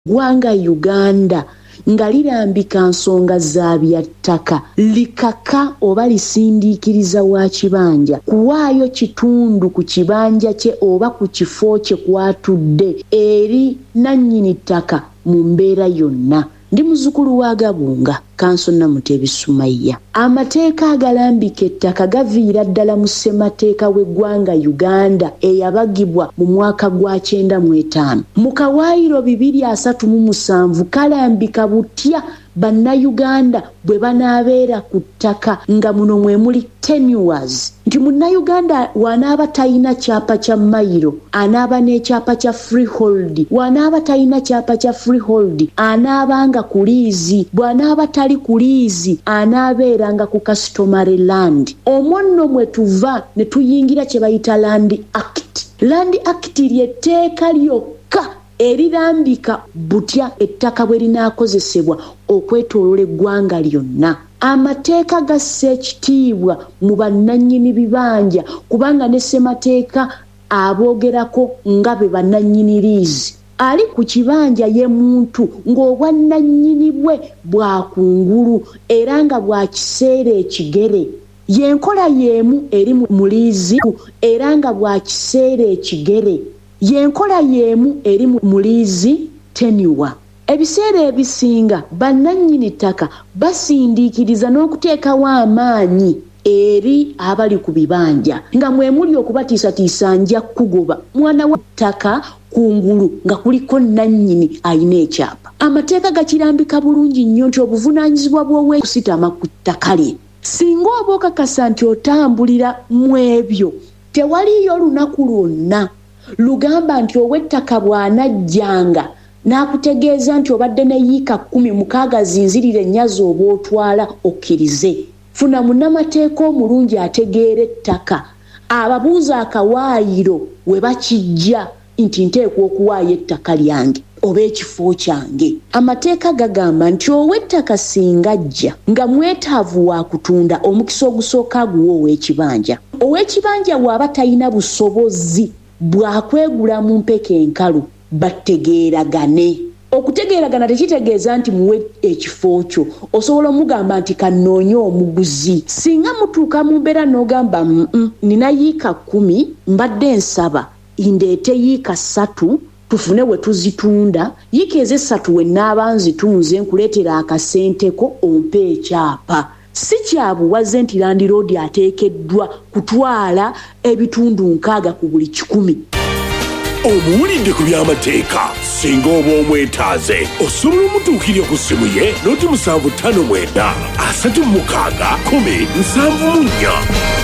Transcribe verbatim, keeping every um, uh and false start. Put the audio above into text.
Gwanga Uganda nga lirambika nsonga za byattaka likaka oba lisindiikiriza wa kibanja kuwaayo kitundu ku kibanja kye oba ku kifo kye kwatudde eri nannyini ttaka mu mbeera yonna. Ndi muzukulu wa Gabunga, Kanso Namutebi Sumaiya. Amateeka agalambika ettaka gaviira ddala mu ssemateeka w'eggwanga Uganda eyabagibwa mu mwaka gwa kyenda mu etaano. Mu kawaayiro bibiri asatu mu musanvu kalambika butya bannayuganda bwe banaabeera ku ttaka nga muno mwe muli tenures. Nti munnayuganda wanaaba talina kyapa kya mayiro anaaba n'ekyapa kya freehold, wanaaba talina kyapa kya freehold anaabanga ku liizi, bw'anaaba tali ku liizi anaabeeranga ku customary land. Omwo nno mwe tuva ne tuyingira kye bayita Land Act. Land Act ly'etteeka lyokka erirambika butya ettaka bwe linaakozesebwa okwetooloola eggwanga lyonna. Amateeka gassa ekitiibwa mu bannannyini bibanja kubanga ne ssemateeka aboogerako nga be bannannyini liizi. Ali ku kibanja ye muntu ng'obwannannyini bwe bwa kungulu era nga bwa kiseera ekigere. Yenkola y'emu eri mu liizi era nga bwa kiseera ekigere. Yenkola y'emu eri mu liizi tenure. Ebiseera ebisinga bannannyini ttaka basindiikiriza n'okuteekawo amaanyi eri abali ku bibanja nga mwe muli okubatiisatiisa nja kugoba mwana wa ttaka kungulu nga kuliko nannyini ayina ekyapa. Amateeka gakirambika bulungi nnyo nti obuvunaanyizibwa bw'oweekusitama ku ttaka lye. Singa oba okakasa nti otambulira mu ebyo tewaliyo lunaku lwonna lugamba nti ow'ettaka bw'anajjanga n'akutegeeza nti obadde ne yiika kkumi mukaaga zinzirira ennyazi oba otwala okkirize. Funa munnamateeka omulungi ategeera ettaka ababuuza akawaayiro we bakijja nti nteekwa okuwaayo ettaka lyange oba ekifo kyange. Amateeka gagamba nti ow'ettaka singa ajja nga mwetaavu wa kutunda omukisa ogusooka aguwa ow'ekibanja. Ow'ekibanja bw'aba talina busobozi bwakwegula mu mpeka enkalu bategeeragane. Okutegeeragana tekitegeeza nti muwe ekifo kyo. Osobola omugamba nti kannoonye omuguzi. Singa mutuuka mu mbeera n'ogamba nina yiika kkumi mbadde nsaba indeete yiika ssatu tufune we tuzitunda, yiika ezo essatu we nnaaba nzitunze nkuleetera akasenteko ompe ekyapa. Si kya buwaze nti Land Road ateekeddwa kutwala ebitundu nkaaga ku buli kikumi. Omuwulidde ku by'amateeka singa oba omwetaaze osobola omutuukirira ku ssimu ye noti musanvu ttaano mwenda asatu mu mukaaga kkumi nsanvu mu nnya.